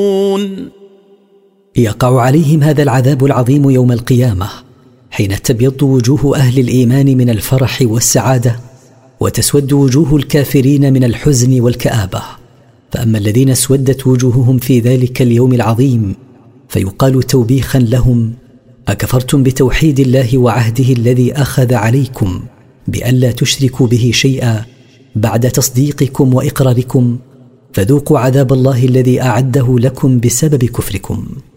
يقع عليهم هذا العذاب العظيم يوم القيامة، حين تبيض وجوه أهل الإيمان من الفرح والسعادة، وتسود وجوه الكافرين من الحزن والكآبة. فأما الذين اسودت وجوههم في ذلك اليوم العظيم فيقال توبيخا لهم: أكفرتم بتوحيد الله وعهده الذي أخذ عليكم بألا تشركوا به شيئا بعد تصديقكم وإقراركم، فذوقوا عذاب الله الذي أعده لكم بسبب كفركم.